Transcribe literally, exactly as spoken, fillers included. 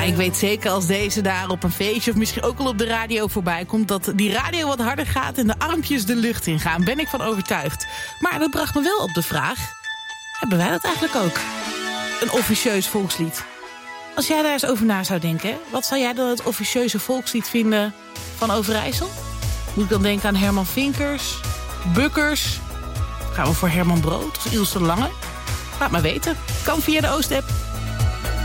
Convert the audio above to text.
Ja, ik weet zeker als deze daar op een feestje of misschien ook al op de radio voorbij komt, dat die radio wat harder gaat en de armpjes de lucht in gaan. Ben ik van overtuigd. Maar dat bracht me wel op de vraag, hebben wij dat eigenlijk ook? Een officieus volkslied. Als jij daar eens over na zou denken, wat zou jij dan het officieuze volkslied vinden van Overijssel? Moet ik dan denken aan Herman Vinkers, Bukkers? Gaan we voor Herman Brood of Ilse Lange? Laat maar weten. Kan via de Oost-app.